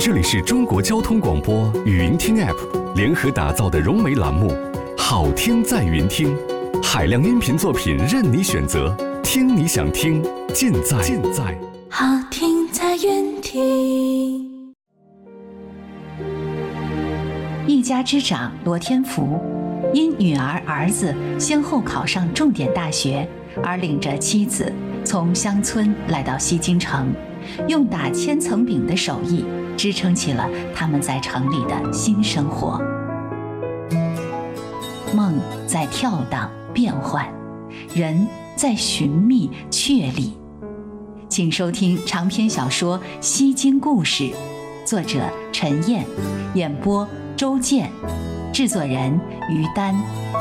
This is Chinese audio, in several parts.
这里是中国交通广播语音听 App 联合打造的融媒栏目，好听在云听，海量音频作品任你选择，听你想听，尽在好听在云听。 一家之长罗天福，因女儿儿子先后考上重点大学，而领着妻子从乡村来到西京城，用打千层饼的手艺支撑起了他们在城里的新生活。梦在跳荡变幻，人在寻觅确立。请收听长篇小说《西京故事》，作者陈燕，演播周健，制作人于丹。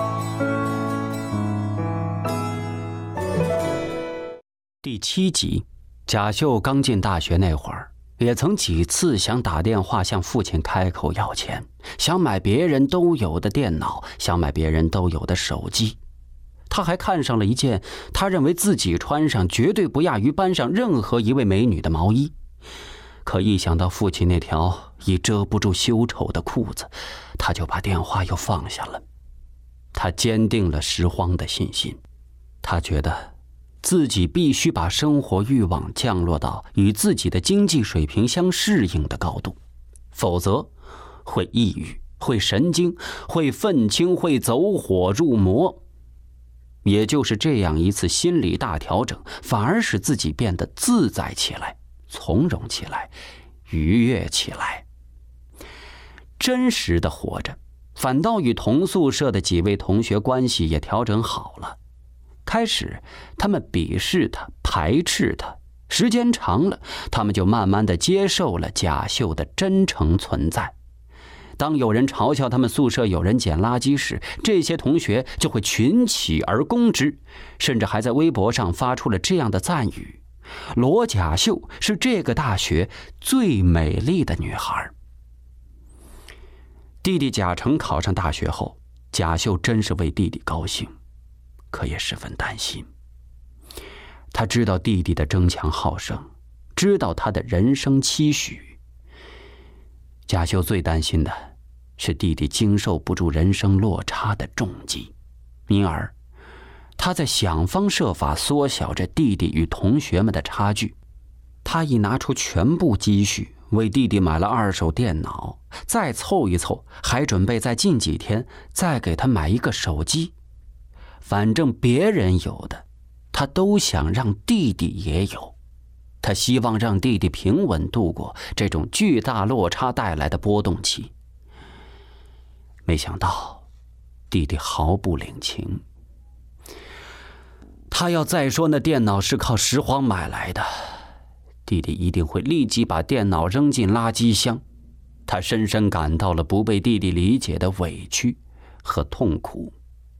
第7集，贾秀刚进大学那会儿，也曾几次想打电话向父亲开口要钱，想买别人都有的电脑，想买别人都有的手机。他还看上了一件他认为自己穿上绝对不亚于班上任何一位美女的毛衣。可一想到父亲那条已遮不住羞丑的裤子，他就把电话又放下了。他坚定了拾荒的信心，他觉得自己必须把生活欲望降落到与自己的经济水平相适应的高度，否则会抑郁，会神经，会愤青，会走火入魔。也就是这样一次心理大调整，反而使自己变得自在起来，从容起来，愉悦起来，真实的活着。反倒与同宿舍的几位同学关系也调整好了。开始他们鄙视他，排斥他，时间长了，他们就慢慢地接受了贾秀的真诚存在。当有人嘲笑他们宿舍有人捡垃圾时，这些同学就会群起而攻之，甚至还在微博上发出了这样的赞语：罗贾秀是这个大学最美丽的女孩。弟弟贾成考上大学后，贾秀真是为弟弟高兴，可也十分担心。他知道弟弟的争强好胜，知道他的人生期许。贾秀最担心的是弟弟经受不住人生落差的重击，因而他在想方设法缩小着弟弟与同学们的差距。他已拿出全部积蓄为弟弟买了2手电脑，再凑一凑，还准备在近几天再给他买一个手机。反正别人有的，他都想让弟弟也有。他希望让弟弟平稳度过这种巨大落差带来的波动期。没想到弟弟毫不领情，他要再说那电脑是靠拾荒买来的，弟弟一定会立即把电脑扔进垃圾箱。他深深感到了不被弟弟理解的委屈和痛苦。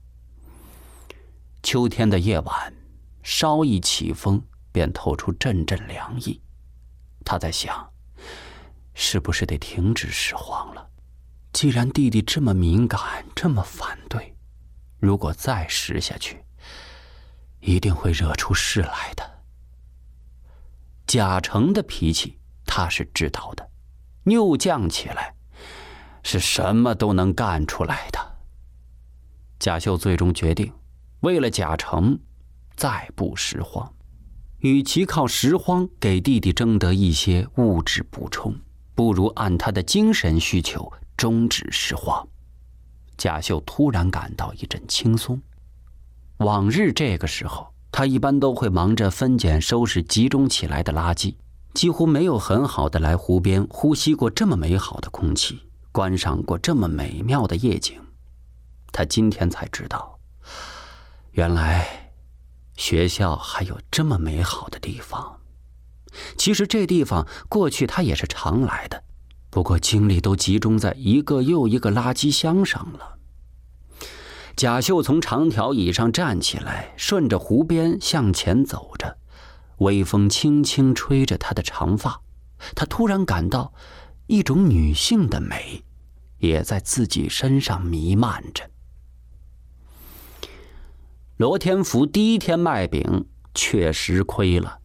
秋天的夜晚，稍一起风便透出阵阵凉意。他在想，是不是得停止拾荒了？既然弟弟这么敏感，这么反对，如果再拾下去，一定会惹出事来的。贾成的脾气他是知道的，拗犟起来是什么都能干出来的。贾秀最终决定，为了贾成再不拾荒，与其靠拾荒给弟弟争得一些物质补充，不如按他的精神需求终止拾荒。贾秀突然感到一阵轻松。往日这个时候，他一般都会忙着分拣收拾集中起来的垃圾，几乎没有很好的来湖边呼吸过这么美好的空气，观赏过这么美妙的夜景。他今天才知道，原来学校还有这么美好的地方。其实这地方过去他也是常来的，不过精力都集中在一个又一个垃圾箱上了。贾秀从长条椅上站起来，顺着湖边向前走着，微风轻轻吹着她的长发。她突然感到一种女性的美也在自己身上弥漫着。罗天福第一天卖饼确实亏了，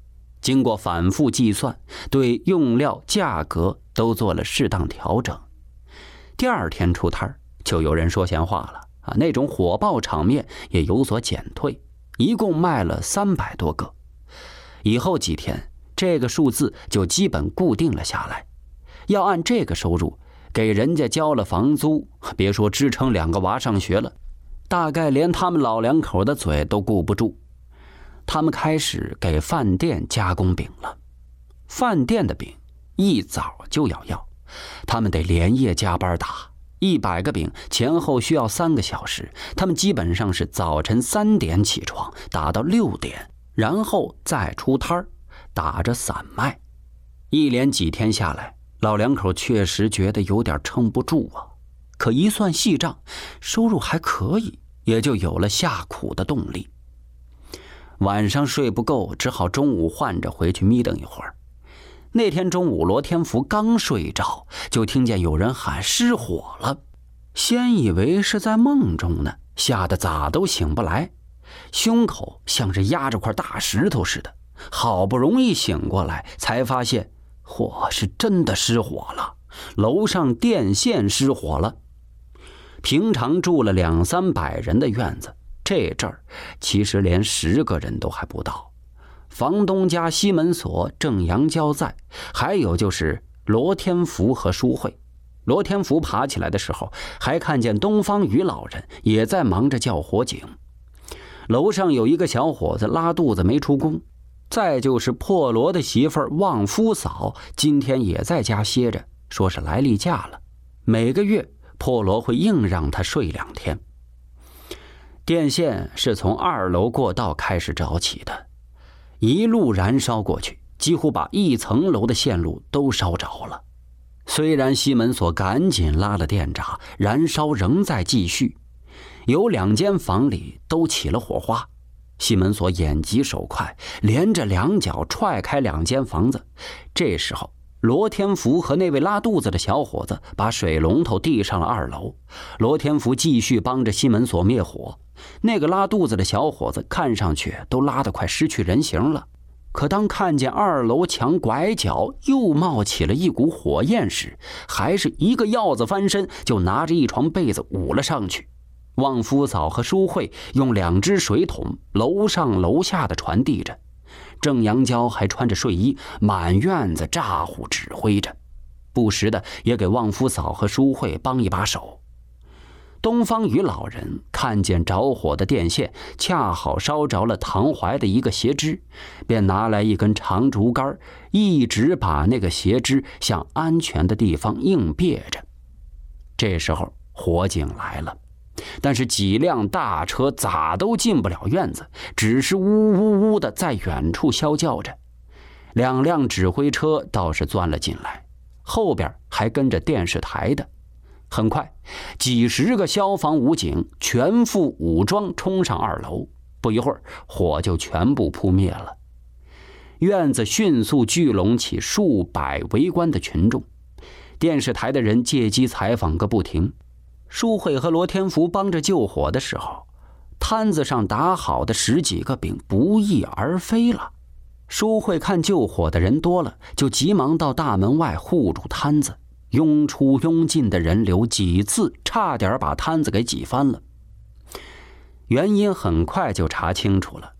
经过反复计算，对用料价格都做了适当调整。第二天出摊就有人说闲话了那种火爆场面也有所减退，一共卖了300多个。以后几天这个数字就基本固定了下来，要按这个收入给人家交了房租，别说支撑2个娃上学了，大概连他们老两口的嘴都顾不住。他们开始给饭店加工饼了。饭店的饼一早就要，他们得连夜加班打，100个饼前后需要3个小时，他们基本上是早晨3点起床，打到6点，然后再出摊打着散卖。一连几天下来，老两口确实觉得有点撑不住可一算细账，收入还可以，也就有了下苦的动力。晚上睡不够，只好中午换着回去眯瞪一会儿。那天中午，罗天福刚睡着，就听见有人喊失火了。先以为是在梦中呢，吓得咋都醒不来，胸口像是压着块大石头似的。好不容易醒过来，才发现嚯，是真的失火了，楼上电线失火了。平常住了200-300人的院子，这阵儿其实连10个人都还不到。房东家西门锁、郑阳交在，还有就是罗天福和淑慧。罗天福爬起来的时候，还看见东方雨老人也在忙着叫火警。楼上有一个小伙子拉肚子没出工，再就是破罗的媳妇儿旺夫嫂今天也在家歇着，说是来例假了。每个月破罗会硬让他睡2天。电线是从2楼过道开始着起的，一路燃烧过去，几乎把1层楼的线路都烧着了。虽然西门锁赶紧拉了电闸，燃烧仍在继续，有2间房里都起了火花。西门锁眼疾手快，连着2脚踹开2间房子。这时候罗天福和那位拉肚子的小伙子把水龙头递上了2楼，罗天福继续帮着西门锁灭火。那个拉肚子的小伙子看上去都拉得快失去人形了，可当看见2楼墙拐角又冒起了一股火焰时，还是一个鹞子翻身就拿着一床被子捂了上去。旺夫嫂和淑慧用2只水桶楼上楼下的传递着，郑阳娇还穿着睡衣满院子咋呼指挥着，不时的也给旺夫嫂和淑慧帮一把手。东方雨老人看见着火的电线恰好烧着了唐怀的一个斜枝，便拿来一根长竹竿，一直把那个斜枝向安全的地方硬别着。这时候火警来了，但是几辆大车咋都进不了院子，只是呜呜呜的在远处啸叫着。2辆指挥车倒是钻了进来，后边还跟着电视台的。很快几10个消防武警全副武装冲上2楼，不一会儿火就全部扑灭了。院子迅速聚拢起数百围观的群众，电视台的人借机采访个不停。淑慧和罗天福帮着救火的时候，摊子上打好的10几个饼不翼而飞了。淑慧看救火的人多了，就急忙到大门外护住摊子。拥出拥进的人流几次差点把摊子给挤翻了。原因很快就查清楚了，